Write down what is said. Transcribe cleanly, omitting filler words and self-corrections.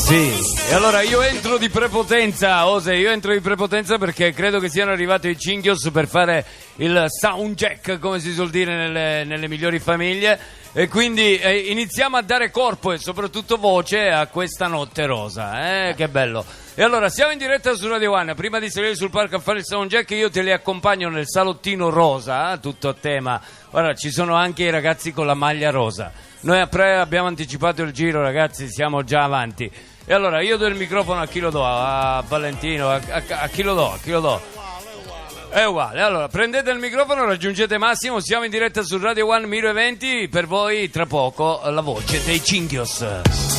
Sì, e allora io entro di prepotenza, perché credo che siano arrivati i Cinghios per fare il sound check, come si suol dire nelle migliori famiglie, e quindi iniziamo a dare corpo e soprattutto voce a questa notte rosa, che bello. E allora siamo in diretta su Radio One. Prima di salire sul palco a fare il sound check, io te li accompagno nel salottino rosa, tutto a tema. Guarda, ci sono anche i ragazzi con la maglia rosa. Noi abbiamo anticipato il giro, ragazzi, siamo già avanti. E allora io do il microfono a chi lo do? A Valentino? A chi lo do? A chi lo do? È uguale. Allora prendete il microfono, raggiungete Massimo. Siamo in diretta su Radio One Miro Eventi. Per voi tra poco la voce dei Cinghios.